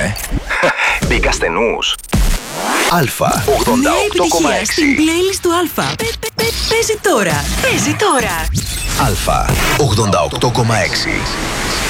Μπήκα στενούς. Αλφα 88,6. Νέα επιτυχία στην playlist του Αλφα. Παίζει τώρα. Παίζει τώρα. Αλφα 88,6.